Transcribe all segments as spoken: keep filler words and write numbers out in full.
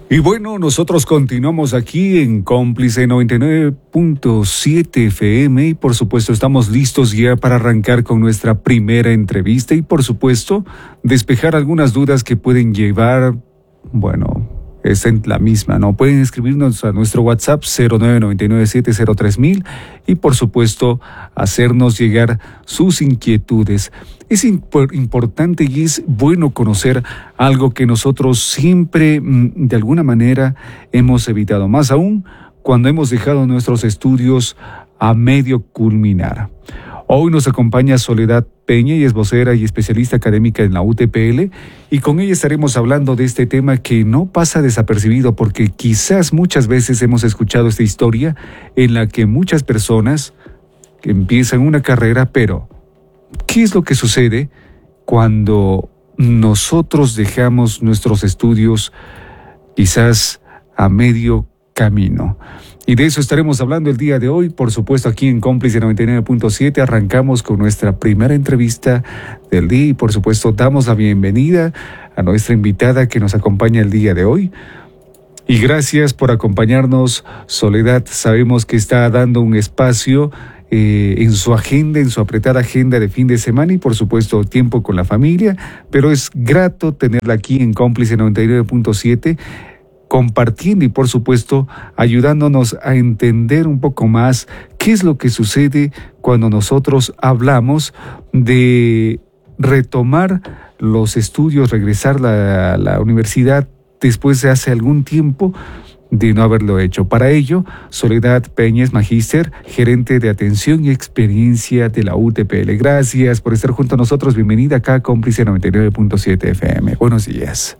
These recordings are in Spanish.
Y bueno, nosotros continuamos aquí en Cómplice noventa y nueve punto siete F M y por supuesto estamos listos ya para arrancar con nuestra primera entrevista y por supuesto despejar algunas dudas que pueden llevar, bueno, es en la misma, ¿no? Pueden escribirnos a nuestro WhatsApp cero nueve nueve nueve siete cero tres mil y por supuesto hacernos llegar sus inquietudes. Es imp- importante y es bueno conocer algo que nosotros siempre, de alguna manera, hemos evitado, más aún cuando hemos dejado nuestros estudios a medio culminar. Hoy nos acompaña Soledad Peña y es vocera y especialista académica en la U T P L y con ella estaremos hablando de este tema que no pasa desapercibido porque quizás muchas veces hemos escuchado esta historia en la que muchas personas que empiezan una carrera, pero ¿qué es lo que sucede cuando nosotros dejamos nuestros estudios quizás a medio camino? Y de eso estaremos hablando el día de hoy, por supuesto aquí en Cómplice noventa y nueve punto siete. Arrancamos con nuestra primera entrevista del día y por supuesto damos la bienvenida a nuestra invitada que nos acompaña el día de hoy. Y gracias por acompañarnos, Soledad. Sabemos que está dando un espacio eh, en su agenda, en su apretada agenda de fin de semana y por supuesto tiempo con la familia, pero es grato tenerla aquí en Cómplice noventa y nueve punto siete. Compartiendo y por supuesto ayudándonos a entender un poco más qué es lo que sucede cuando nosotros hablamos de retomar los estudios, regresar a la, la universidad después de hace algún tiempo de no haberlo hecho. Para ello, Soledad Peña es magíster, gerente de atención y experiencia de la U T P L. Gracias por estar junto a nosotros. Bienvenida acá a Cómplice noventa y nueve punto siete F M. Buenos días.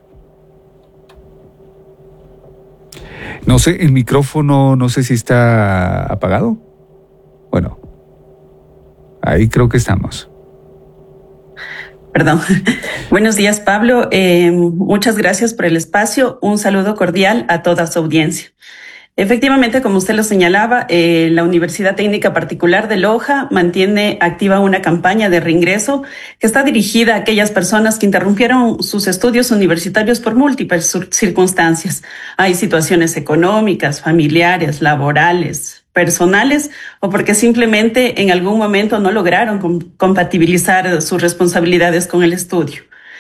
No sé, el micrófono, no sé si está apagado. Bueno, ahí creo que estamos. Perdón. Buenos días, Pablo. Eh, muchas gracias por el espacio. Un saludo cordial a toda su audiencia. Efectivamente, como usted lo señalaba, eh, la Universidad Técnica Particular de Loja mantiene activa una campaña de reingreso que está dirigida a aquellas personas que interrumpieron sus estudios universitarios por múltiples circunstancias. Hay situaciones económicas, familiares, laborales, personales o porque simplemente en algún momento no lograron com- compatibilizar sus responsabilidades con el estudio.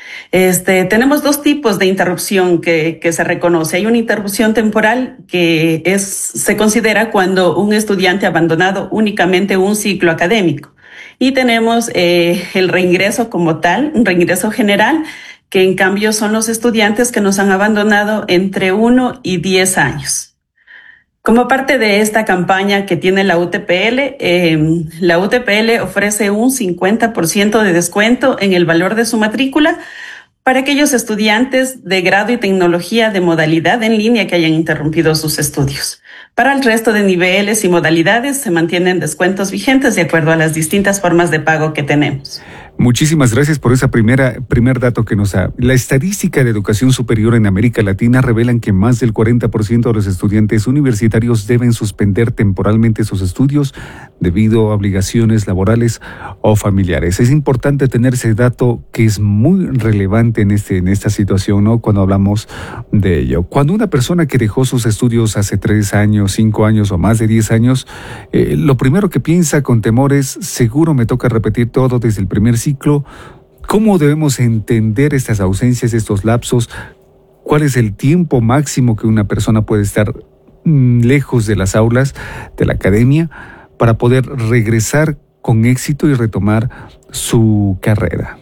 Este, tenemos dos tipos de interrupción que, que se reconoce. Hay una interrupción temporal que es, se considera cuando un estudiante ha abandonado únicamente un ciclo académico. Y tenemos eh, el reingreso como tal, un reingreso general, que en cambio son los estudiantes que nos han abandonado entre uno y diez años. Como parte de esta campaña que tiene la U T P L, eh, la U T P L ofrece un cincuenta por ciento de descuento en el valor de su matrícula para aquellos estudiantes de grado y tecnología de modalidad en línea que hayan interrumpido sus estudios. Para el resto de niveles y modalidades se mantienen descuentos vigentes de acuerdo a las distintas formas de pago que tenemos. Muchísimas gracias por esa primera primer dato que nos da. La estadística de educación superior en América Latina revelan que más del cuarenta por ciento de los estudiantes universitarios deben suspender temporalmente sus estudios debido a obligaciones laborales o familiares. Es importante tener ese dato que es muy relevante en este en esta situación, ¿no? Cuando hablamos de ello. Cuando una persona que dejó sus estudios hace tres años, cinco años o más de diez años, eh, lo primero que piensa con temor es, seguro me toca repetir todo desde el primer ciclo. ¿Cómo debemos entender estas ausencias, estos lapsos? ¿Cuál es el tiempo máximo que una persona puede estar mm, lejos de las aulas, de la academia, para poder regresar con éxito y retomar su carrera?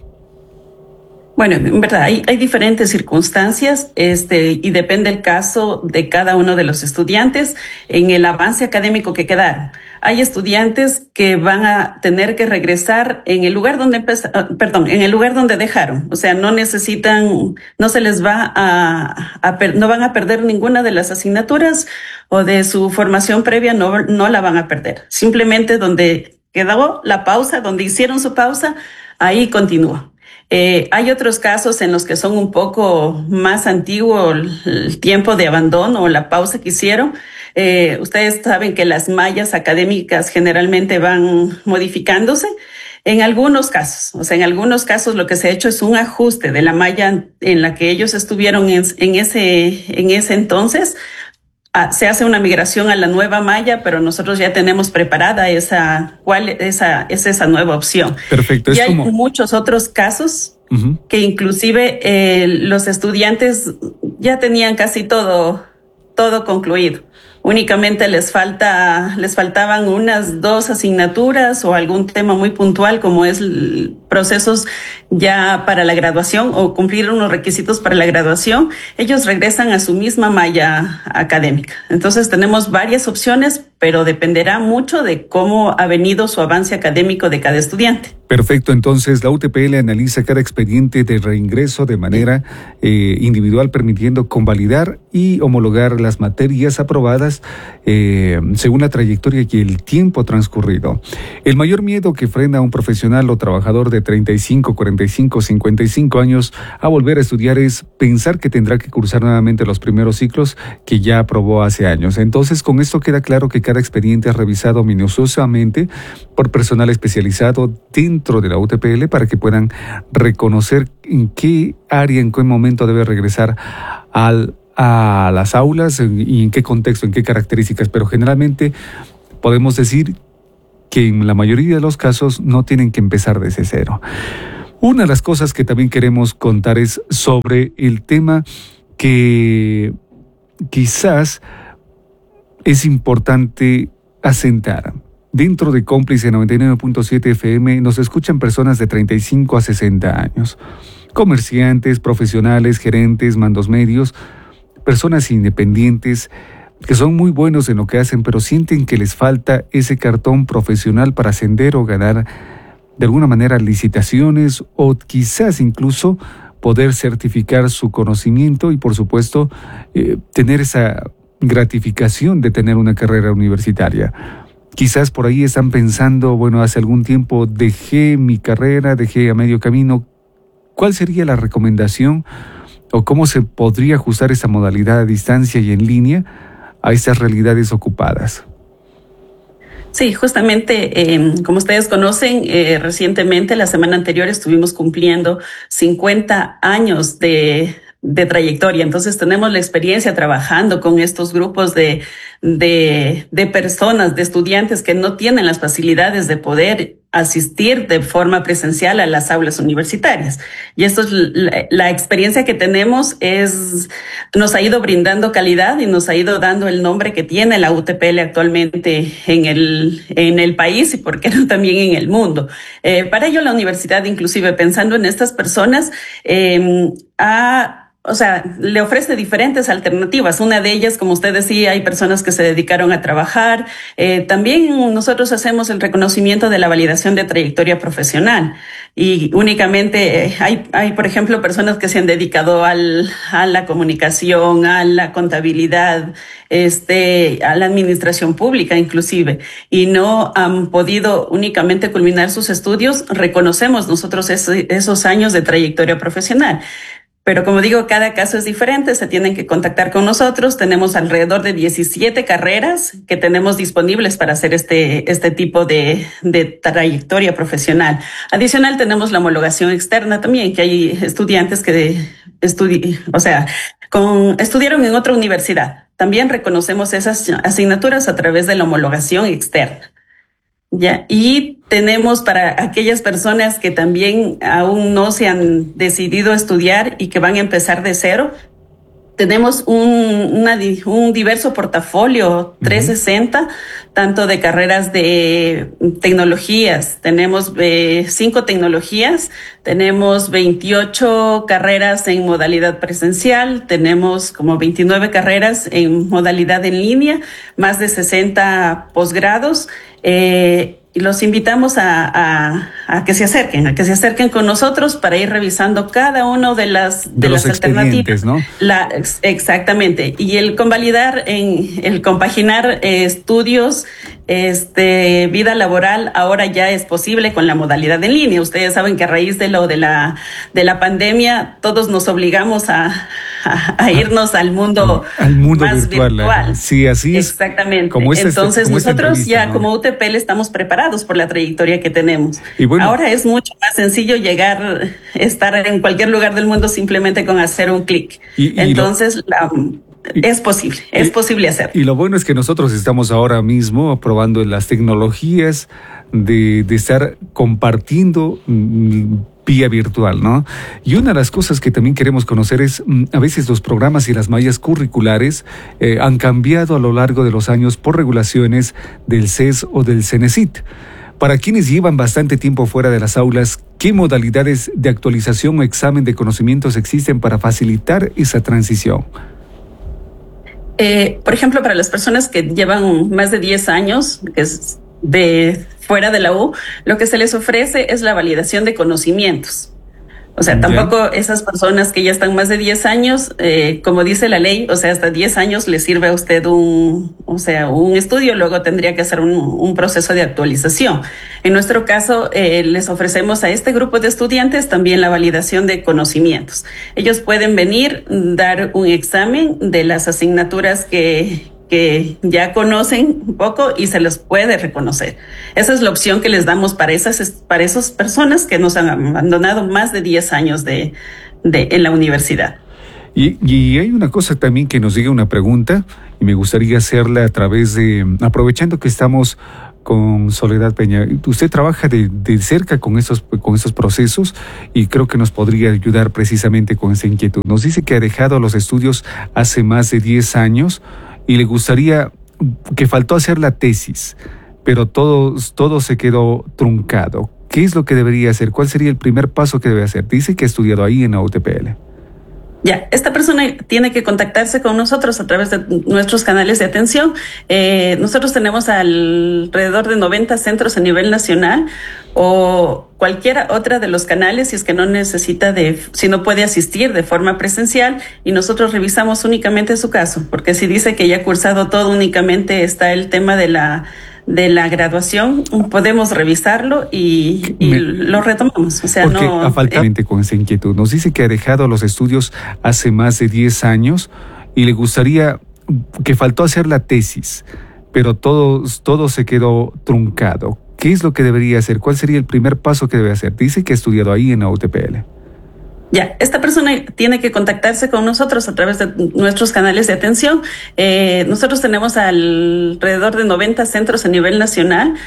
Bueno, en verdad, hay, hay diferentes circunstancias este, y depende el caso de cada uno de los estudiantes en el avance académico que quedaron. Hay estudiantes que van a tener que regresar en el lugar donde empezar, perdón, en el lugar donde dejaron. O sea, no necesitan, no se les va a, a per, no van a perder ninguna de las asignaturas o de su formación previa, no, no la van a perder. Simplemente donde quedó la pausa, donde hicieron su pausa, ahí continúa. Eh, hay otros casos en los que son un poco más antiguo el, el tiempo de abandono o la pausa que hicieron. Eh, ustedes saben que las mallas académicas generalmente van modificándose. En algunos casos, o sea, en algunos casos lo que se ha hecho es un ajuste de la malla en la que ellos estuvieron en, en ese, en ese entonces. Ah, se hace una migración a la nueva malla, pero nosotros ya tenemos preparada esa, cuál esa, es esa nueva opción. Perfecto. Y es hay como... muchos otros casos uh-huh. que inclusive eh, los estudiantes ya tenían casi todo, todo concluido. Únicamente les falta, les faltaban unas dos asignaturas o algún tema muy puntual como es procesos ya para la graduación o cumplir unos requisitos para la graduación. Ellos regresan a su misma malla académica. Entonces tenemos varias opciones, pero dependerá mucho de cómo ha venido su avance académico de cada estudiante. Perfecto, entonces la U T P L analiza cada expediente de reingreso de manera eh, individual, permitiendo convalidar y homologar las materias aprobadas eh, según la trayectoria y el tiempo transcurrido. El mayor miedo que frena a un profesional o trabajador de treinta y cinco, cuarenta y cinco, cincuenta y cinco años a volver a estudiar es pensar que tendrá que cursar nuevamente los primeros ciclos que ya aprobó hace años. Entonces, con esto queda claro que cada expediente es revisado minuciosamente por personal especializado dentro de la U T P L para que puedan reconocer en qué área, en qué momento debe regresar al, a las aulas y en qué contexto, en qué características, pero generalmente podemos decir que en la mayoría de los casos no tienen que empezar desde cero. Una de las cosas que también queremos contar es sobre el tema que quizás es importante asentar. Dentro de Cómplice noventa y nueve punto siete F M nos escuchan personas de treinta y cinco a sesenta años, comerciantes, profesionales, gerentes, mandos medios, personas independientes que son muy buenos en lo que hacen, pero sienten que les falta ese cartón profesional para ascender o ganar de alguna manera licitaciones o quizás incluso poder certificar su conocimiento y por supuesto eh, tener esa gratificación de tener una carrera universitaria. Quizás por ahí están pensando, bueno, hace algún tiempo dejé mi carrera, dejé a medio camino. ¿Cuál sería la recomendación o cómo se podría ajustar esa modalidad a distancia y en línea a estas realidades ocupadas? Sí, justamente, eh, como ustedes conocen, eh, recientemente, la semana anterior, estuvimos cumpliendo cincuenta años de, de trayectoria. Entonces, tenemos la experiencia trabajando con estos grupos de, de, de personas, de estudiantes que no tienen las facilidades de poder asistir de forma presencial a las aulas universitarias. Y esto es la, la experiencia que tenemos es, nos ha ido brindando calidad y nos ha ido dando el nombre que tiene la U T P L actualmente en el, en el país y por qué no también en el mundo. Eh, para ello la universidad, inclusive pensando en estas personas, eh, ha O sea, le ofrece diferentes alternativas. Una de ellas, como usted decía, hay personas que se dedicaron a trabajar. Eh, también nosotros hacemos el reconocimiento de la validación de trayectoria profesional. Y únicamente eh, hay, hay, por ejemplo, personas que se han dedicado al, a la comunicación, a la contabilidad, este, a la administración pública inclusive, y no han podido únicamente culminar sus estudios. Reconocemos nosotros ese, esos años de trayectoria profesional. Pero como digo, cada caso es diferente, se tienen que contactar con nosotros. Tenemos alrededor de diecisiete carreras que tenemos disponibles para hacer este, este tipo de, de trayectoria profesional. Adicional, tenemos la homologación externa también, que hay estudiantes que estudi- o sea, con, estudiaron en otra universidad. También reconocemos esas asignaturas a través de la homologación externa. Ya, y tenemos para aquellas personas que también aún no se han decidido estudiar y que van a empezar de cero, tenemos un, una, un diverso portafolio trescientos sesenta, uh-huh. tanto de carreras de tecnologías. Tenemos eh, cinco tecnologías, tenemos veintiocho carreras en modalidad presencial, tenemos como veintinueve carreras en modalidad en línea, más de sesenta posgrados. Eh, y los invitamos a, a, a que se acerquen, a que se acerquen con nosotros para ir revisando cada uno de las, de, de las alternativas, ¿no? La, exactamente. Y el convalidar, en, el compaginar eh, estudios, este, vida laboral, ahora ya es posible con la modalidad en línea. Ustedes saben que a raíz de lo de la, de la pandemia, todos nos obligamos a, a, a irnos al mundo, al mundo más virtual. virtual. Sí, así es. Exactamente. Como esta, Entonces como nosotros ya ¿no? como U T P L estamos preparados por la trayectoria que tenemos. Y bueno, ahora es mucho más sencillo llegar, estar en cualquier lugar del mundo simplemente con hacer un clic. Entonces lo, la, es posible, es y, posible hacerlo. Y lo bueno es que nosotros estamos ahora mismo probando las tecnologías de, de estar compartiendo mmm, vía virtual, ¿no? Y una de las cosas que también queremos conocer es, a veces los programas y las mallas curriculares eh, han cambiado a lo largo de los años por regulaciones del C E S o del CENESID. Para quienes llevan bastante tiempo fuera de las aulas, ¿qué modalidades de actualización o examen de conocimientos existen para facilitar esa transición? Eh, por ejemplo, para las personas que llevan más de diez años, que es de fuera de la U, lo que se les ofrece es la validación de conocimientos. O sea, tampoco yeah. esas personas que ya están más de diez años, eh, como dice la ley, o sea, hasta diez años le sirve a usted un, o sea, un estudio, luego tendría que hacer un, un proceso de actualización. En nuestro caso, eh, les ofrecemos a este grupo de estudiantes también la validación de conocimientos. Ellos pueden venir, dar un examen de las asignaturas que que ya conocen un poco y se les puede reconocer. Esa es la opción que les damos para esas, para esas personas que nos han abandonado más de diez años de, de, en la universidad. Y, y hay una cosa también que nos llega una pregunta y me gustaría hacerla a través de, aprovechando que estamos con Soledad Peña. Usted trabaja de, de cerca con esos, con esos procesos y creo que nos podría ayudar precisamente con esa inquietud. Nos dice que ha dejado los estudios hace más de diez años y le gustaría, que faltó hacer la tesis, pero todo, todo se quedó truncado. ¿Qué es lo que debería hacer? ¿Cuál sería el primer paso que debe hacer? Dice que ha estudiado ahí en la U T P L. Ya, esta persona tiene que contactarse con nosotros a través de nuestros canales de atención. Eh, nosotros tenemos alrededor de noventa centros a nivel nacional o cualquiera otra de los canales si es que no necesita de, si no puede asistir de forma presencial y nosotros revisamos únicamente su caso, porque si dice que ya ha cursado todo, únicamente está el tema de la de la graduación, podemos revisarlo y, y Me, lo retomamos. O sea, porque no. A falta eh, con esa inquietud. Nos dice que ha dejado los estudios hace más de diez años y le gustaría, que faltó hacer la tesis, pero todo, todo se quedó truncado. ¿Qué es lo que debería hacer? ¿Cuál sería el primer paso que debe hacer? Dice que ha estudiado ahí en la U T P L. Ya, esta persona tiene que contactarse con nosotros a través de nuestros canales de atención. Eh, nosotros tenemos alrededor de noventa centros a nivel nacional